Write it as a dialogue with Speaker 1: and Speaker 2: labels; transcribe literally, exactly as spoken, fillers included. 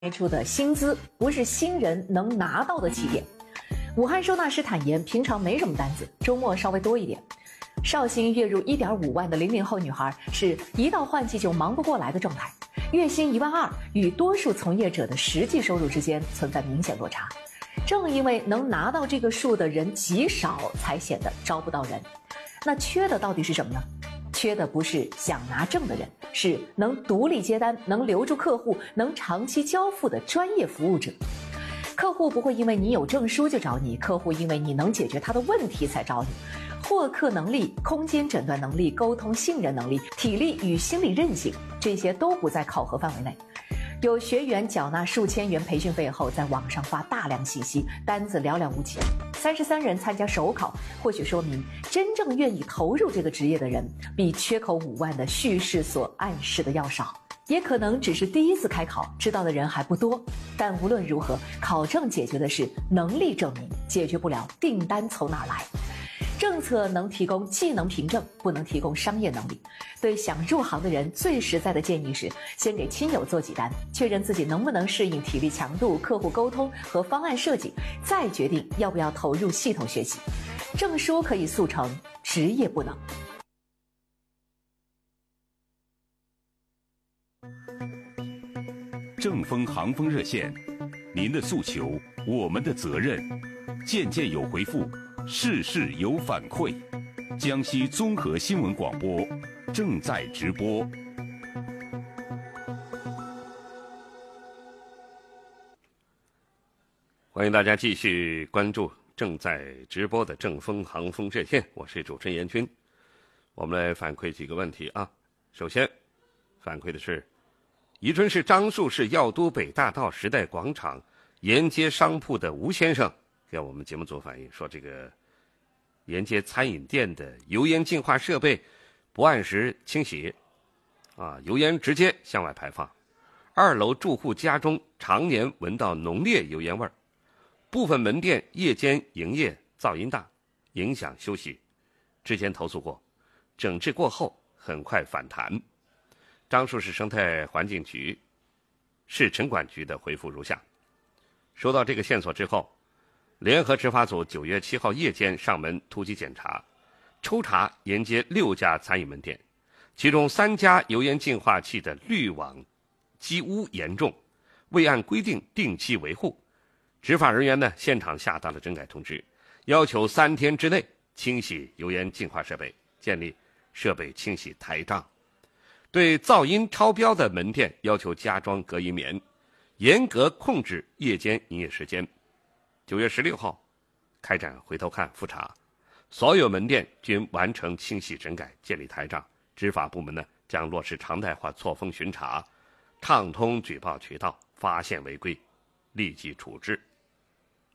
Speaker 1: 开出的薪资不是新人能拿到的起点。武汉收纳师坦言，平常没什么单子，周末稍微多一点。绍兴月入一点五万的零零后女孩，是一到换季就忙不过来的状态，月薪一万二，与多数从业者的实际收入之间存在明显落差。正因为能拿到这个数的人极少，才显得招不到人。那缺的到底是什么呢？缺的不是想拿证的人，是能独立接单、能留住客户、能长期交付的专业服务者。客户不会因为你有证书就找你，客户因为你能解决他的问题才找你。获客能力、空间诊断能力、沟通信任能力、体力与心理韧性，这些都不在考核范围内。有学员缴纳数千元培训费后，在网上发大量信息，单子寥寥无几。三十三人参加首考，或许说明真正愿意投入这个职业的人，比缺口五万的叙事所暗示的要少。也可能只是第一次开考，知道的人还不多。但无论如何，考证解决的是能力证明，解决不了订单从哪来。政策能提供技能凭证，不能提供商业能力。对想入行的人，最实在的建议是，先给亲友做几单，确认自己能不能适应体力强度、客户沟通和方案设计，再决定要不要投入系统学习。证书可以速成，职业不能。
Speaker 2: 正风航风热线，您的诉求，我们的责任。件件有回复，事事有反馈。江西综合新闻广播正在直播。
Speaker 3: 欢迎大家继续关注正在直播的正风航风热线，我是主持人严军。我们来反馈几个问题啊。首先反馈的是宜春市樟树市药都北大道时代广场沿街商铺的吴先生给我们节目组反映说，这个沿街餐饮店的油烟净化设备不按时清洗啊，油烟直接向外排放，二楼住户家中常年闻到浓烈油烟味儿，部分门店夜间营业噪音大，影响休息。之前投诉过，整治过后很快反弹。樟树市生态环境局、市城管局的回复如下：收到这个线索之后，联合执法组九月七号夜间上门突击检查，抽查沿街六家餐饮门店，其中三家油烟净化器的滤网积污严重，未按规定定期维护。执法人员呢，现场下达了整改通知，要求三天之内清洗油烟净化设备，建立设备清洗台账。对噪音超标的门店要求加装隔音棉，严格控制夜间营业时间。九月十六号开展回头看复查，所有门店均完成清洗整改，建立台账。执法部门呢，将落实常态化错峰巡查，畅通举报渠道，发现违规立即处置。